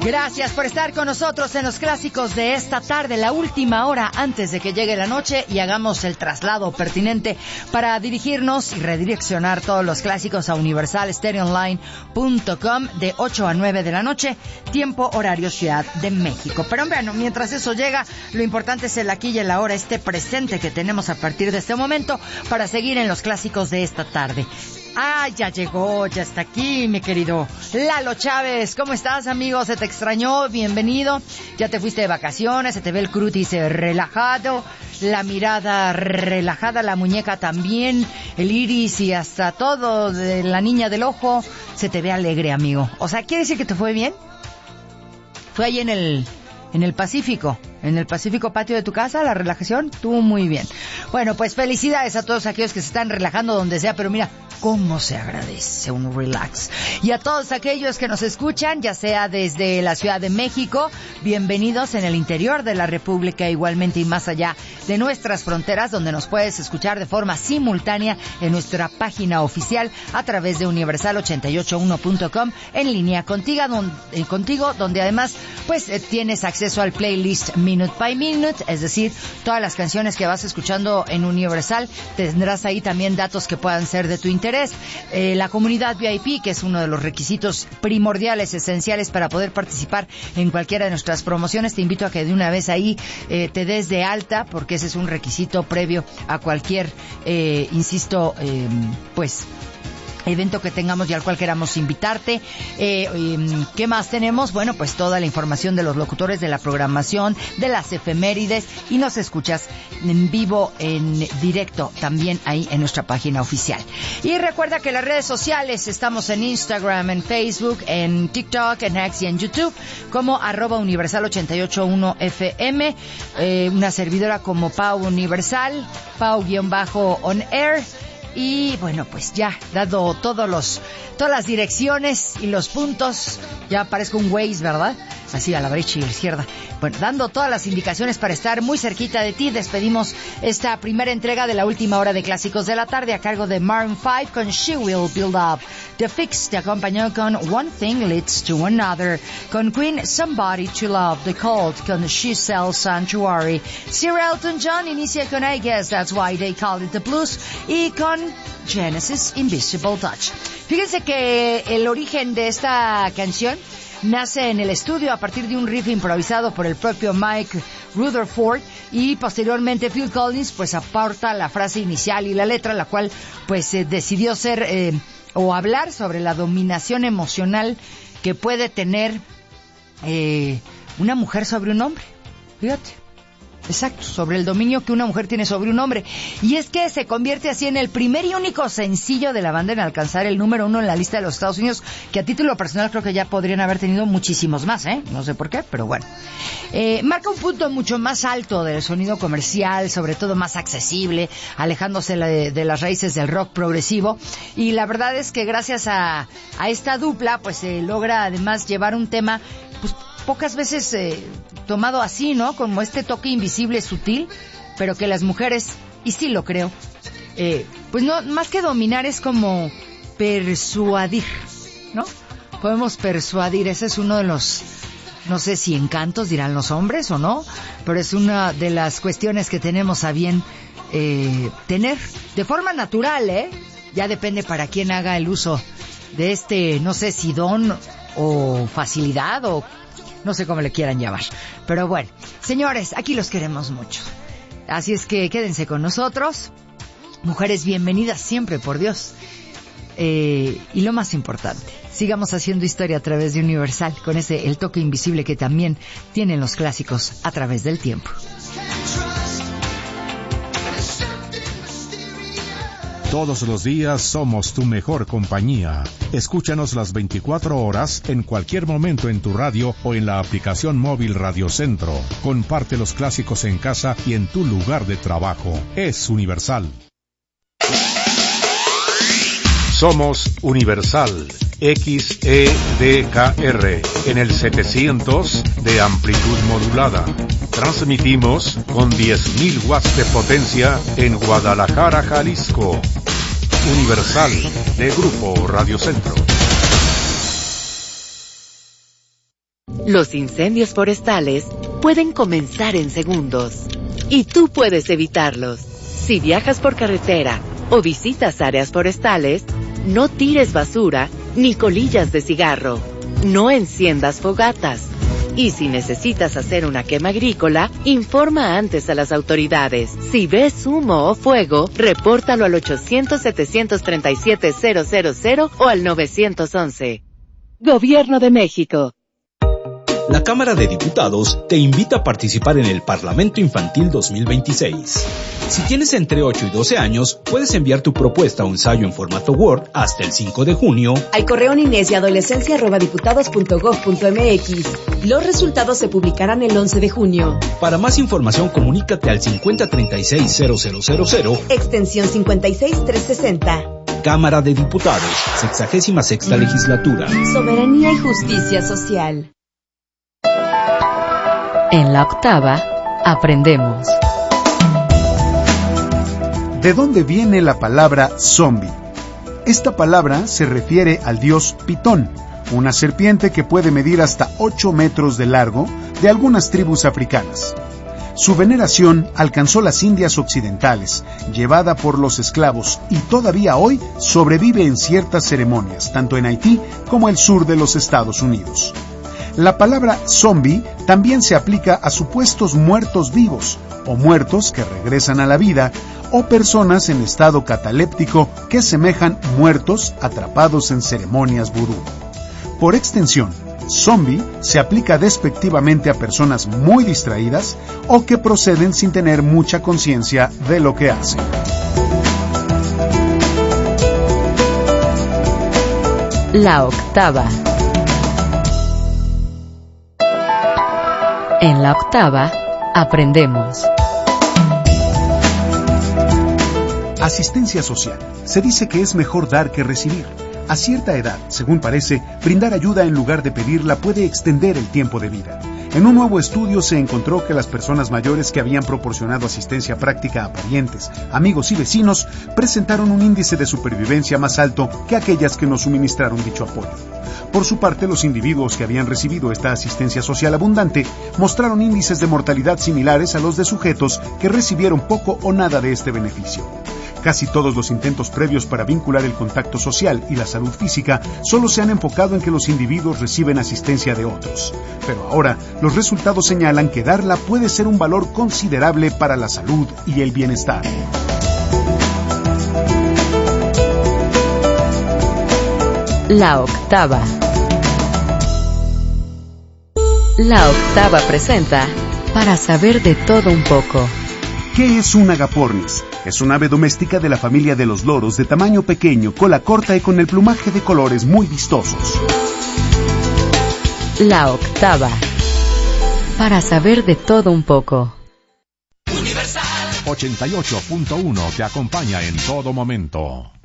Gracias por estar con nosotros en los clásicos de esta tarde, la última hora antes de que llegue la noche y hagamos el traslado pertinente para dirigirnos y redireccionar todos los clásicos a universalstereoonline.com de 8 a 9 de la noche, tiempo horario Ciudad de México. Pero bueno, mientras eso llega, lo importante es el aquí y el ahora, este presente que tenemos a partir de este momento para seguir en los clásicos de esta tarde. Ah, ya llegó, ya está aquí, mi querido Lalo Chávez. ¿Cómo estás, amigo? ¿Se te extrañó? Bienvenido. Ya te fuiste de vacaciones, se te ve el cutis relajado, la mirada relajada, la muñeca también, el iris y hasta todo de la niña del ojo. Se te ve alegre, amigo. O sea, ¿quiere decir que te fue bien? Fue ahí en el Pacífico patio de tu casa, la relajación, estuvo muy bien. Bueno, pues felicidades a todos aquellos que se están relajando donde sea, pero mira cómo se agradece un relax. Y a todos aquellos que nos escuchan, ya sea desde la Ciudad de México, bienvenidos en el interior de la República, igualmente y más allá de nuestras fronteras, donde nos puedes escuchar de forma simultánea en nuestra página oficial a través de universal881.com, en línea contigo, donde además pues tienes acceso al playlist Minute by Minute, es decir, todas las canciones que vas escuchando en Universal, tendrás ahí también datos que puedan ser de tu interés. La comunidad VIP, que es uno de los requisitos primordiales, esenciales para poder participar en cualquiera de nuestras promociones. Te invito a que de una vez ahí te des de alta, porque ese es un requisito previo a cualquier, evento que tengamos y al cual queramos invitarte. ¿Qué más tenemos? Bueno, pues toda la información de los locutores, de la programación, de las efemérides, y nos escuchas en vivo, en directo, también ahí en nuestra página oficial. Y recuerda que las redes sociales, estamos en Instagram, en Facebook, en TikTok, en X y en YouTube, como @universal881fm, una servidora como Pau Universal, Pau-on air. Y bueno, pues ya, dado todas las direcciones y los puntos, ya parezco un Waze, ¿verdad? Así a la derecha y a la izquierda. Bueno, dando todas las indicaciones para estar muy cerquita de ti, despedimos esta primera entrega de la última hora de clásicos de la tarde a cargo de Maroon 5 con She Will Build Up. The Fix te acompañó con One Thing Leads to Another, con Queen Somebody to Love, The Cult con She Sells Sanctuary. Sir Elton John inicia con I Guess That's Why They Call It The Blues, y con Genesis Invisible Touch. Fíjense que el origen de esta canción nace en el estudio a partir de un riff improvisado por el propio Mike Rutherford, y posteriormente Phil Collins pues aporta la frase inicial y la letra, la cual pues decidió ser o hablar sobre la dominación emocional que puede tener una mujer sobre un hombre. Fíjate. Exacto, sobre el dominio que una mujer tiene sobre un hombre. Y es que se convierte así en el primer y único sencillo de la banda en alcanzar el número 1 en la lista de los Estados Unidos, que a título personal creo que ya podrían haber tenido muchísimos más, no sé por qué, pero bueno. Marca un punto mucho más alto del sonido comercial, sobre todo más accesible, alejándose de las raíces del rock progresivo. Y la verdad es que gracias a esta dupla, pues se logra además llevar un tema, pues pocas veces tomado así, ¿no? Como este toque invisible, sutil, pero que las mujeres, y sí lo creo, pues no, más que dominar, es como persuadir, ¿no? Podemos persuadir, ese es uno de los, no sé si encantos dirán los hombres o no, pero es una de las cuestiones que tenemos a bien tener de forma natural, ya depende para quién haga el uso de este, no sé si don o facilidad o no sé cómo le quieran llamar. Pero bueno, señores, aquí los queremos mucho. Así es que quédense con nosotros. Mujeres, bienvenidas siempre, por Dios. Y lo más importante, sigamos haciendo historia a través de Universal, con el toque invisible que también tienen los clásicos a través del tiempo. Todos los días somos tu mejor compañía. Escúchanos las 24 horas, en cualquier momento en tu radio o en la aplicación móvil Radio Centro. Comparte los clásicos en casa y en tu lugar de trabajo. Es Universal. Somos Universal. XEDKR en el 700 de amplitud modulada. Transmitimos con 10.000 watts de potencia en Guadalajara, Jalisco. Universal, de Grupo Radio Centro. Los incendios forestales pueden comenzar en segundos y tú puedes evitarlos. Si viajas por carretera o visitas áreas forestales, no tires basura ni colillas de cigarro. No enciendas fogatas. Y si necesitas hacer una quema agrícola, informa antes a las autoridades. Si ves humo o fuego, repórtalo al 800-737-000 o al 911. Gobierno de México. La Cámara de Diputados te invita a participar en el Parlamento Infantil 2026. Si tienes entre 8 y 12 años, puedes enviar tu propuesta o ensayo en formato Word hasta el 5 de junio al correo ninesyadolescencia@diputados.gov.mx. Los resultados se publicarán el 11 de junio. Para más información, comunícate al 5036-0000, extensión 56360. Cámara de Diputados, 66ª Legislatura. Soberanía y justicia social. En la octava, aprendemos. ¿De dónde viene la palabra zombie? Esta palabra se refiere al dios Pitón, una serpiente que puede medir hasta 8 metros de largo de algunas tribus africanas. Su veneración alcanzó las Indias occidentales, llevada por los esclavos, y todavía hoy sobrevive en ciertas ceremonias, tanto en Haití como el sur de los Estados Unidos. La palabra zombie también se aplica a supuestos muertos vivos, o muertos que regresan a la vida, o personas en estado cataléptico que semejan muertos atrapados en ceremonias vudú. Por extensión, zombie se aplica despectivamente a personas muy distraídas o que proceden sin tener mucha conciencia de lo que hacen. La octava. En la octava, aprendemos. Asistencia social. Se dice que es mejor dar que recibir. A cierta edad, según parece, brindar ayuda en lugar de pedirla puede extender el tiempo de vida. En un nuevo estudio se encontró que las personas mayores que habían proporcionado asistencia práctica a parientes, amigos y vecinos presentaron un índice de supervivencia más alto que aquellas que no suministraron dicho apoyo. Por su parte, los individuos que habían recibido esta asistencia social abundante mostraron índices de mortalidad similares a los de sujetos que recibieron poco o nada de este beneficio. Casi todos los intentos previos para vincular el contacto social y la salud física solo se han enfocado en que los individuos reciben asistencia de otros. Pero ahora, los resultados señalan que darla puede ser un valor considerable para la salud y el bienestar. La octava. La octava presenta Para saber de todo un poco. ¿Qué es un agapornis? Es un ave doméstica de la familia de los loros de tamaño pequeño, cola corta y con el plumaje de colores muy vistosos. La octava. Para saber de todo un poco. 88.1 te acompaña en todo momento.